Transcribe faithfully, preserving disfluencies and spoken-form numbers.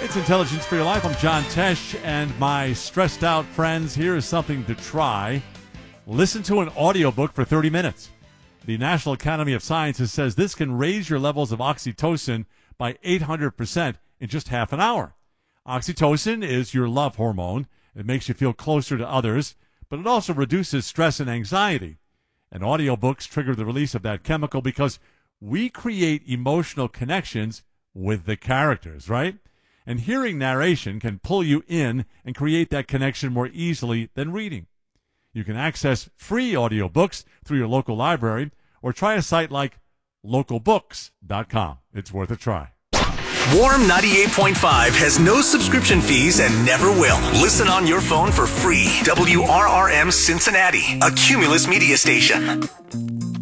It's Intelligence for Your Life. I'm John Tesh, and my stressed out friends, here is something to try. Listen to an audiobook for thirty minutes. The National Academy of Sciences says this can raise your levels of oxytocin by eight hundred percent in just half an hour. Oxytocin is your love hormone. It makes you feel closer to others, but it also reduces stress and anxiety. And audiobooks trigger the release of that chemical because we create emotional connections with the characters, right? And hearing narration can pull you in and create that connection more easily than reading. You can access free audiobooks through your local library or try a site like local books dot com. It's worth a try. Warm ninety-eight point five has no subscription fees and never will. Listen on your phone for free. W R R M Cincinnati, a Cumulus media station.